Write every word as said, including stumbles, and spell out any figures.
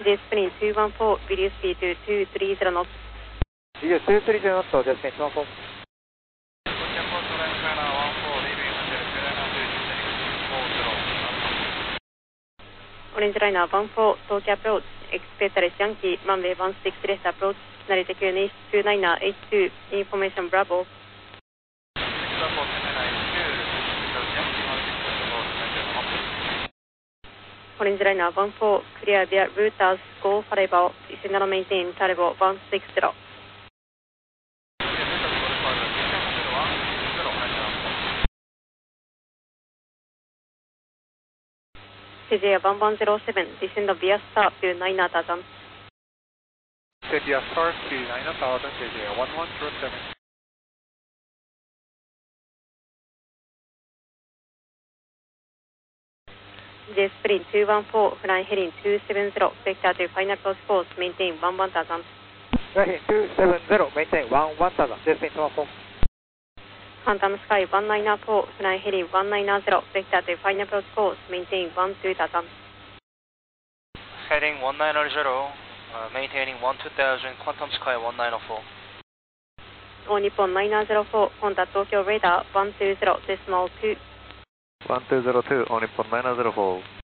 J Spring two one four, video speed to two three zero knots. Video two three zero knots, J Spring two one four. Orange Liner one four, Tokyo approach, expect Alice Yankee, runway one six left approach, Narita Q N two niner H two, information Bravo. Orange Liner one four, clear via routers, go Faribo, signal maintain, Taribo one six zero. C J one one zero seven, descend via star to nine thousand. Via star to nine thousand, C J one one zero seven. J Spring two one four, flying heading two seven zero, vector to final approach course, maintain one one thousand. Heading two seven zero, maintain one one thousand, J Spring two one four. Phantom Sky one nine four, flying heading one nine zero, vector to final approach course, maintain one two thousand. Heading one nine zero, uh, maintaining one two thousand, Quantum Sky one nine four. All Nippon nine zero four, contact Tokyo radar one two zero decimal two. one two zero two, All Nippon nine zero four.